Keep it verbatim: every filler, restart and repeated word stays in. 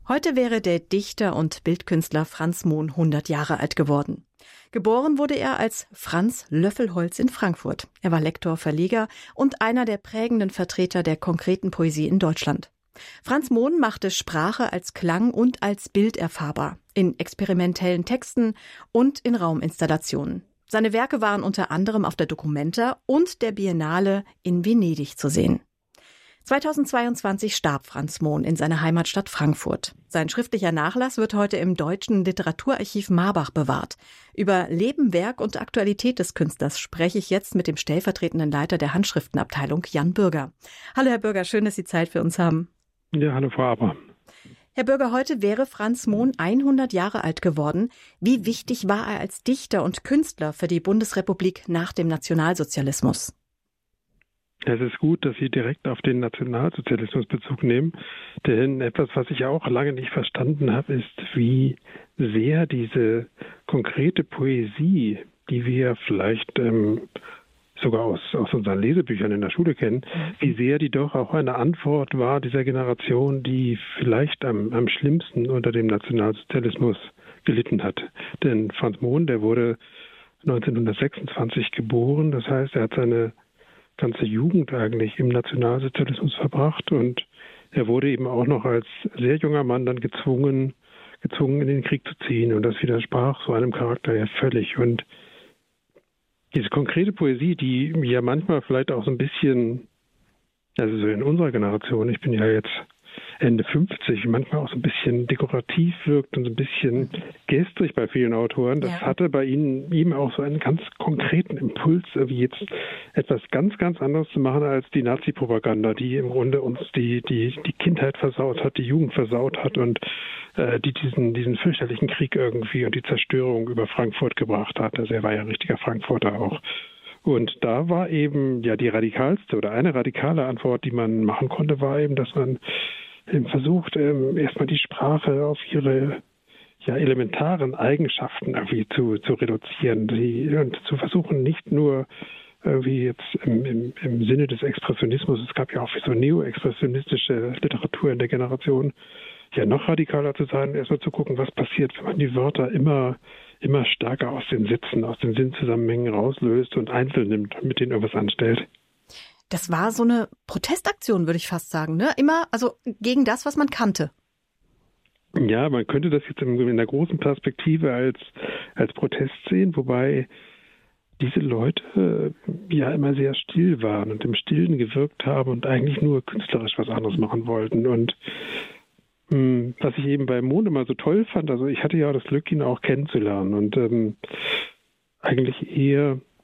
Heute wäre der Dichter und Bildkünstler Franz Mohn hundert Jahre alt geworden. Geboren wurde er als Franz Löffelholz in Frankfurt. Er war Lektor, Verleger und einer der prägenden Vertreter der konkreten Poesie in Deutschland. Franz Mohn machte Sprache als Klang und als Bild erfahrbar, in experimentellen Texten und in Rauminstallationen. Seine Werke waren unter anderem auf der Documenta und der Biennale in Venedig zu sehen. zweitausendzweiundzwanzig starb Franz Mohn in seiner Heimatstadt Frankfurt. Sein schriftlicher Nachlass wird heute im Deutschen Literaturarchiv Marbach bewahrt. Über Leben, Werk und Aktualität des Künstlers spreche ich jetzt mit dem stellvertretenden Leiter der Handschriftenabteilung, Jan Bürger. Hallo Herr Bürger, schön, dass Sie Zeit für uns haben. Ja, hallo Frau Aber. Herr Bürger, heute wäre Franz Mohn hundert Jahre alt geworden. Wie wichtig war er als Dichter und Künstler für die Bundesrepublik nach dem Nationalsozialismus? Es ist gut, dass Sie direkt auf den Nationalsozialismus Bezug nehmen, denn etwas, was ich auch lange nicht verstanden habe, ist, wie sehr diese konkrete Poesie, die wir vielleicht ähm, sogar aus, aus unseren Lesebüchern in der Schule kennen, wie sehr die doch auch eine Antwort war dieser Generation, die vielleicht am, am schlimmsten unter dem Nationalsozialismus gelitten hat. Denn Franz Mohn, der wurde neunzehnhundertsechsundzwanzig geboren, das heißt, er hat seine ganze Jugend eigentlich im Nationalsozialismus verbracht und er wurde eben auch noch als sehr junger Mann dann gezwungen, gezwungen in den Krieg zu ziehen und das widersprach so einem Charakter ja völlig. Und diese konkrete Poesie, die ja manchmal vielleicht auch so ein bisschen, also so in unserer Generation, ich bin ja jetzt Ende fünfzig, manchmal auch so ein bisschen dekorativ wirkt und so ein bisschen gestrig bei vielen Autoren. Das ja. hatte bei ihnen ihm auch so einen ganz konkreten Impuls, wie jetzt etwas ganz, ganz anderes zu machen als die Nazi-Propaganda, die im Grunde uns die, die, die Kindheit versaut hat, die Jugend versaut hat und äh, die diesen, diesen fürchterlichen Krieg irgendwie und die Zerstörung über Frankfurt gebracht hat. Also er war ja ein richtiger Frankfurter auch. Und da war eben ja die radikalste oder eine radikale Antwort, die man machen konnte, war eben, dass man versucht, ähm, erstmal die Sprache auf ihre ja, elementaren Eigenschaften irgendwie zu, zu reduzieren die, und zu versuchen, nicht nur irgendwie jetzt im, im, im Sinne des Expressionismus, es gab ja auch so neo-expressionistische Literatur in der Generation, ja noch radikaler zu sein, erstmal zu gucken, was passiert, wenn man die Wörter immer, immer stärker aus den Sätzen, aus den Sinnzusammenhängen rauslöst und einzeln nimmt, mit denen irgendwas anstellt. Das war so eine Protestaktion, würde ich fast sagen, ne? Immer, also gegen das, was man kannte. Ja, man könnte das jetzt in der großen Perspektive als, als Protest sehen, wobei diese Leute ja immer sehr still waren und im Stillen gewirkt haben und eigentlich nur künstlerisch was anderes machen wollten. Und mh, was ich eben bei Mohn immer so toll fand, also ich hatte ja das Glück, ihn auch kennenzulernen und ähm, eigentlich eher